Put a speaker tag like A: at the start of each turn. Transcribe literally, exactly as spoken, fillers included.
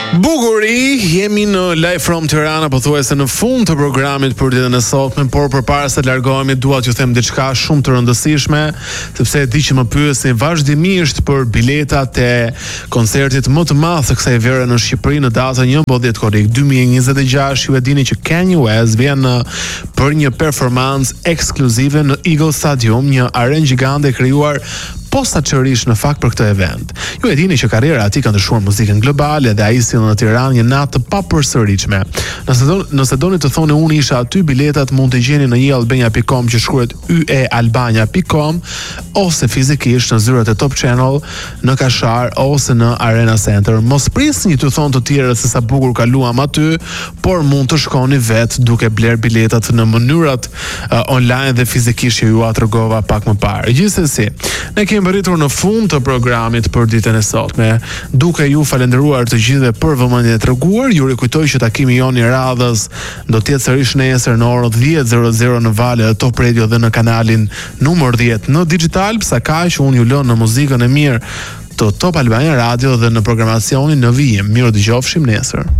A: Bukuri, jemi në Live from Tirana, pothuajse në fund të programit për ditën e sotme, por përpara se të largohemi dua t'ju them diçka shumë të rëndësishme, sepse e di që më pyesni vazhdimisht për biletat e koncertit më të madh të kësaj vere në Shqipëri në datën njëmbëdhjetë korrik dy mijë e njëzet e gjashtë. Ju e dini që Kanye West vjen për një performancë ekskluzive në Eagle Stadium, një arenë gjigande e krijuar posaçërisht në fakt për këtë event. Ju e dini që karriera e tij ka ndryshuar muzikën globale dhe ai sjell në Tiranë një natë të papërsëritshme. Nëse do, nëse doni të thoni unë isha aty, biletat mund të gjeni në i albania dot com, që shkruhet y e albania dot com, ose fizikisht në zyrat e Top Channel, në Kashar ose në Arena Center. Mos prisni të thonë të tjerët se sa bukur kaluam aty, por mund të shkoni vet duke bler biletat në mënyrat uh, online dhe fizikisht që ju a tregova pak më parë. Gjithsesi, ne kemi mbërritur në fund të programit për ditën e sotme, duke ju falendëruar të gjithëve për vëmendjen e treguar. Ju rikujtoj që takimi jon i radhës do të jetë sërish nesër në orën dhjetë në valët e Top Radio dhe në kanalin numër dhjetë në digital. Sa kaq unë ju lë në muzikën e mirë të Top Albania Radio dhe në programacionin në vijim. Mirë dëgjofshim nesër.